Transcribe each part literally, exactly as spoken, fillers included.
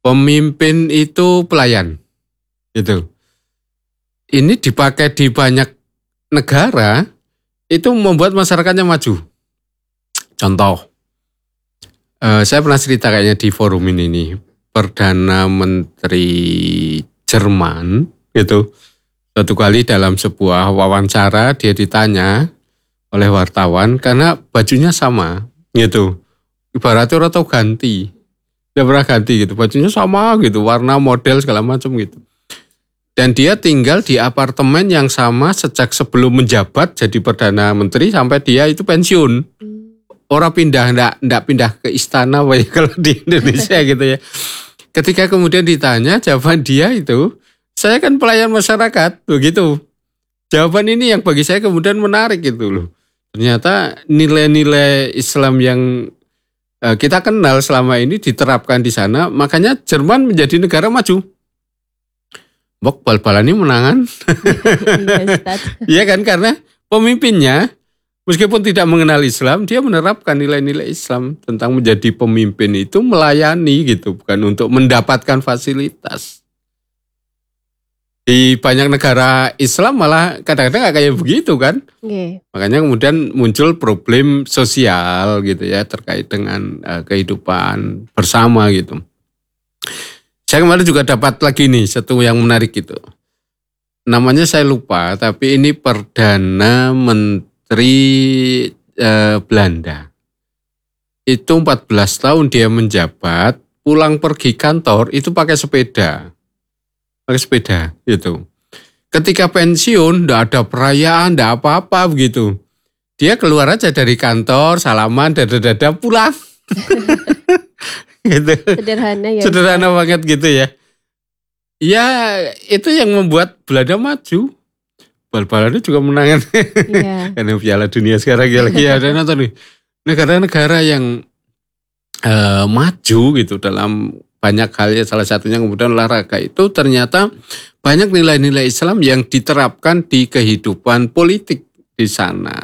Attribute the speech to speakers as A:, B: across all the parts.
A: Pemimpin itu pelayan. Itu. Ini dipakai di banyak negara, itu membuat masyarakatnya maju. Contoh, eh, saya pernah cerita kayaknya di forum ini nih, Perdana Menteri Jerman itu suatu kali dalam sebuah wawancara dia ditanya oleh wartawan karena bajunya sama gitu, ibaratnya orang tahu ganti, dia pernah ganti gitu, bajunya sama gitu, warna model segala macam gitu. Dan dia tinggal di apartemen yang sama sejak sebelum menjabat jadi Perdana Menteri sampai dia itu pensiun. Orang pindah, enggak, enggak pindah ke istana kalau di Indonesia gitu ya. Ketika kemudian ditanya, jawaban dia itu, saya kan pelayan masyarakat, begitu. Jawaban ini yang bagi saya kemudian menarik gitu loh. Ternyata nilai-nilai Islam yang kita kenal selama ini diterapkan di sana, makanya Jerman menjadi negara maju. Bok bal-balan ini menangan. Iya kan, karena pemimpinnya meskipun tidak mengenal Islam, dia menerapkan nilai-nilai Islam tentang menjadi pemimpin itu melayani gitu, bukan untuk mendapatkan fasilitas. Di banyak negara Islam malah kadang-kadang gak kayak begitu kan. Okay. Makanya kemudian muncul problem sosial gitu ya terkait dengan uh, kehidupan bersama gitu. Saya kemarin juga dapat lagi nih satu yang menarik gitu. Namanya saya lupa, tapi ini Perdana Menteri eh, Belanda. Itu empat belas tahun dia menjabat, pulang pergi kantor itu pakai sepeda. Pakai sepeda gitu. Ketika pensiun enggak ada perayaan, enggak apa-apa begitu. Dia keluar aja dari kantor, salaman, dada-dada pulang. Gitu. Sederhana ya. Sederhana bisa. Banget gitu ya. Ya itu yang membuat Belanda maju. Bal-balannya juga menangan. Iya. Karena Piala Dunia sekarang lagi ada nonton nih. Negara-negara yang uh, maju gitu dalam banyak hal ya, salah satunya kemudian olahraga itu ternyata banyak nilai-nilai Islam yang diterapkan di kehidupan politik di sana.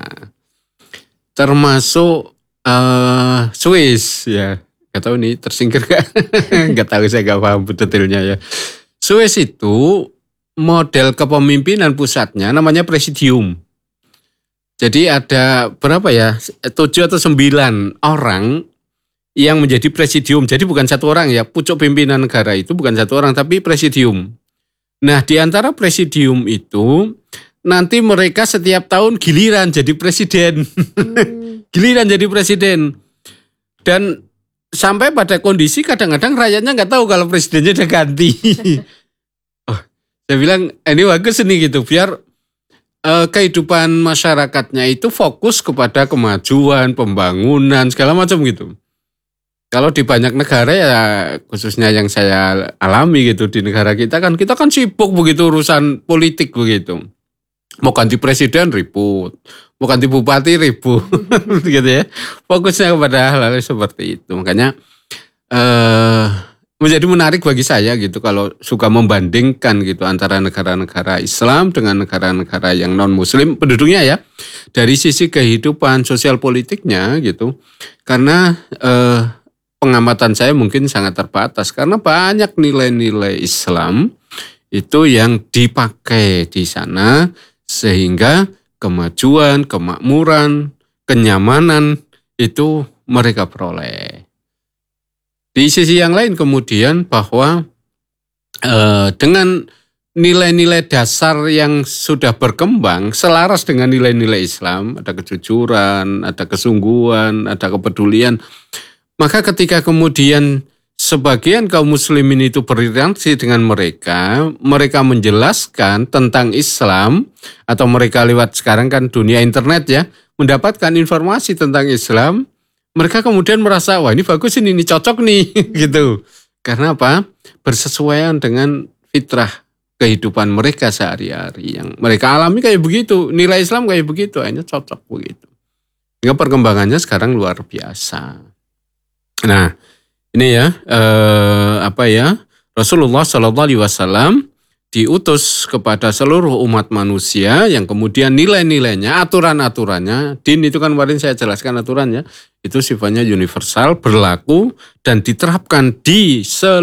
A: Termasuk uh, Swiss ya. Gak tahu nih tersingkir gak? Gak tahu, saya gak paham detailnya ya. Swiss itu model kepemimpinan pusatnya namanya presidium. Jadi ada berapa ya? Tujuh atau sembilan orang yang menjadi presidium. Jadi bukan satu orang ya, pucuk pimpinan negara itu bukan satu orang tapi presidium. Nah di antara presidium itu nanti mereka setiap tahun giliran jadi presiden. Hmm. Giliran jadi presiden. Dan sampai pada kondisi kadang-kadang rakyatnya nggak tahu kalau presidennya udah ganti. Oh, saya bilang ini bagus nih gitu, biar eh, kehidupan masyarakatnya itu fokus kepada kemajuan, pembangunan segala macam gitu. Kalau di banyak negara ya khususnya yang saya alami gitu di negara kita kan kita kan sibuk begitu urusan politik begitu. Mau ganti presiden ribut, mau ganti bupati ribut, gitu ya. Fokusnya kepada hal-hal seperti itu. Makanya eh, menjadi menarik bagi saya gitu kalau suka membandingkan gitu antara negara-negara Islam dengan negara-negara yang non Muslim penduduknya ya, dari sisi kehidupan sosial politiknya gitu. Karena eh, pengamatan saya mungkin sangat terbatas karena banyak nilai-nilai Islam itu yang dipakai di sana. Sehingga kemajuan, kemakmuran, kenyamanan itu mereka peroleh. Di sisi yang lain kemudian bahwa eh, dengan nilai-nilai dasar yang sudah berkembang selaras dengan nilai-nilai Islam, ada kejujuran, ada kesungguhan, ada kepedulian, maka ketika kemudian sebagian kaum muslimin itu berinteraksi dengan mereka, mereka menjelaskan tentang Islam, atau mereka lewat sekarang kan dunia internet ya, mendapatkan informasi tentang Islam, mereka kemudian merasa, wah ini bagus ini, ini cocok nih, gitu. Karena apa? Bersesuaian dengan fitrah kehidupan mereka sehari-hari, yang mereka alami kayak begitu, nilai Islam kayak begitu, akhirnya cocok begitu. Sehingga perkembangannya sekarang luar biasa. Nah, ini ya, eh, apa ya, Rasulullah Shallallahu Alaihi Wasallam diutus kepada seluruh umat manusia yang kemudian nilai-nilainya, aturan-aturannya, din itu kan kemarin saya jelaskan aturannya, itu sifatnya universal, berlaku dan diterapkan di seluruh